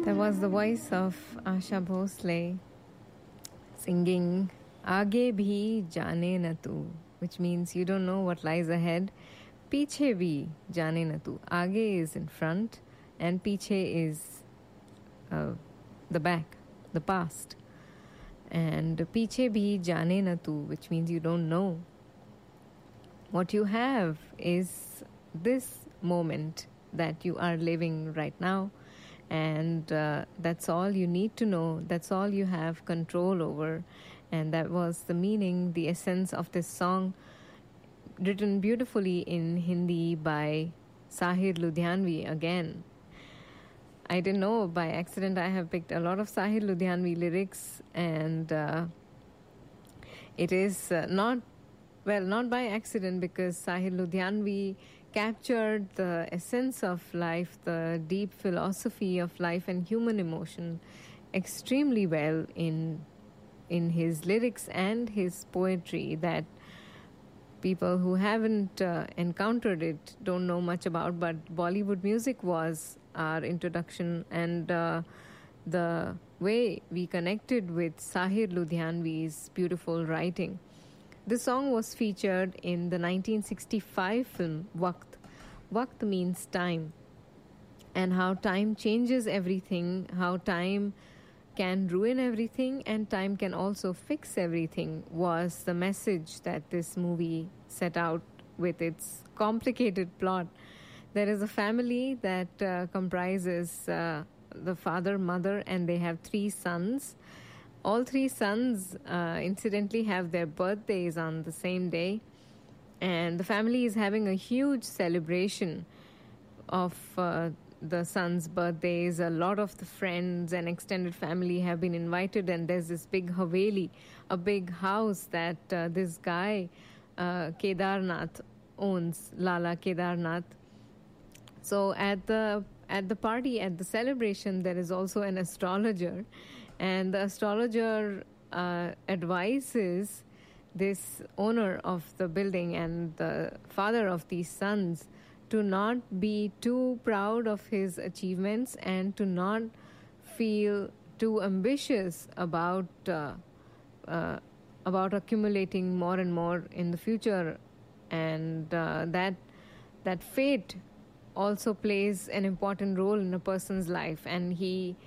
That was the voice of Asha Bhosle singing Aage bhi jane na tu, which means you don't know what lies ahead. Piche bhi jane na tu. Aage is in front and piche is the back, the past. And piche bhi jane na tu, which means you don't know. What you have is this moment that you are living right now. And that's all you need to know. That's all you have control over. And that was the meaning, the essence of this song, written beautifully in Hindi by Sahir Ludhianvi again. I didn't know, by accident I have picked a lot of Sahir Ludhianvi lyrics, and it is not by accident, because Sahir Ludhianvi captured the essence of life, the deep philosophy of life and human emotion extremely well in his lyrics and his poetry, that people who haven't encountered it don't know much about. But Bollywood music was our introduction, and the way we connected with Sahir Ludhianvi's beautiful writing. This song was featured in the 1965 film Waqt. Waqt means time, and how time changes everything, how time can ruin everything and time can also fix everything, was the message that this movie set out with its complicated plot. There is a family that comprises the father, mother, and they have 3 sons. All 3 sons, incidentally, have their birthdays on the same day. And the family is having a huge celebration of the sons' birthdays. A lot of the friends and extended family have been invited. And there's this big haveli, a big house that this guy, Kedarnath, owns, Lala Kedarnath. So at the party, at the celebration, there is also an astrologer. And the astrologer advises this owner of the building and the father of these sons to not be too proud of his achievements and to not feel too ambitious about accumulating more and more in the future, and that fate also plays an important role in a person's life. And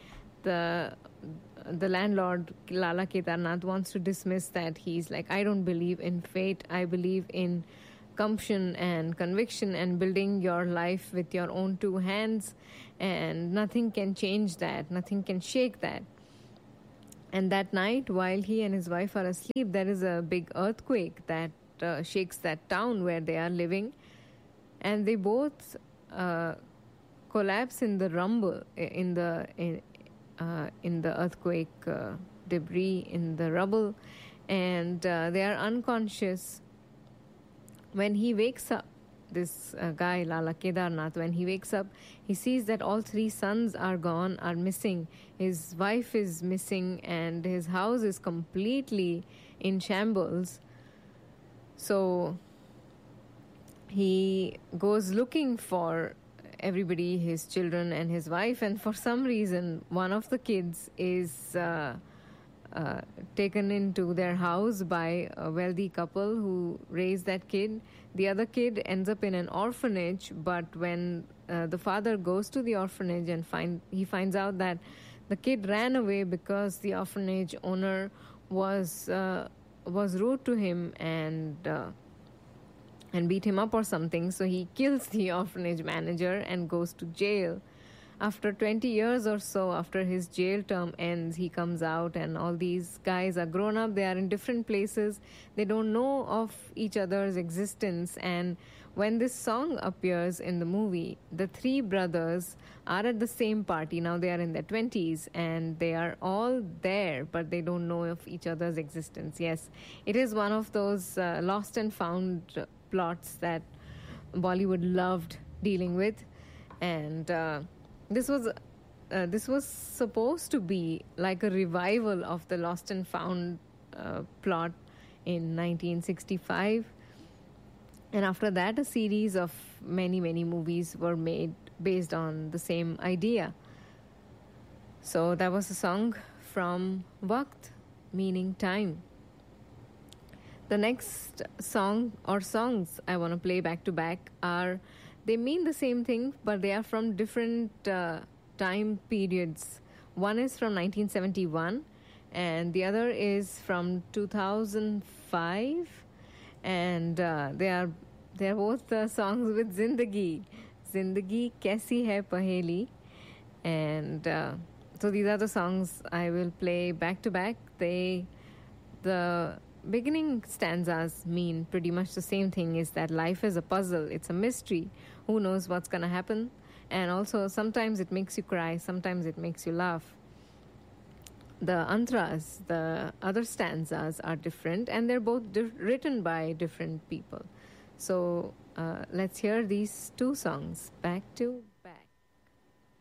the landlord, Lala Kedarnath, wants to dismiss that. He's like, I don't believe in fate. I believe in gumption and conviction and building your life with your own 2 hands. And nothing can change that. Nothing can shake that. And that night, while he and his wife are asleep, there is a big earthquake that shakes that town where they are living. And they both collapse in the rumble, in the earthquake debris, in the rubble, and they are unconscious. When he wakes up, this guy, Lala Kedarnath, when he wakes up, he sees that all 3 sons are gone, are missing. His wife is missing, and his house is completely in shambles. So he goes looking for everybody, his children and his wife, and for some reason one of the kids is taken into their house by a wealthy couple who raised that kid. The other kid ends up in an orphanage, but when the father goes to the orphanage and he finds out that the kid ran away because the orphanage owner was rude to him and beat him up or something. So he kills the orphanage manager and goes to jail. After 20 years or so, after his jail term ends, he comes out, and all these guys are grown up. They are in different places. They don't know of each other's existence. And when this song appears in the movie, the 3 brothers are at the same party. Now they are in their 20s and they are all there, but they don't know of each other's existence. Yes, it is one of those lost and found plots that Bollywood loved dealing with. And this was supposed to be like a revival of the Lost and Found plot in 1965. And after that, a series of many, many movies were made based on the same idea. So that was a song from Waqt, meaning time. The next song or songs I want to play back to back are, they mean the same thing, but they are from different time periods. One is from 1971, and the other is from 2005, and they are both songs with Zindagi. Zindagi Kaisi Hai Paheli, and so these are the songs I will play back to back. The beginning stanzas mean pretty much the same thing, is that life is a puzzle, it's a mystery, who knows what's going to happen, and also sometimes it makes you cry, sometimes it makes you laugh. The antras, the other stanzas, are different, and they're both written by different people. So let's hear these two songs back to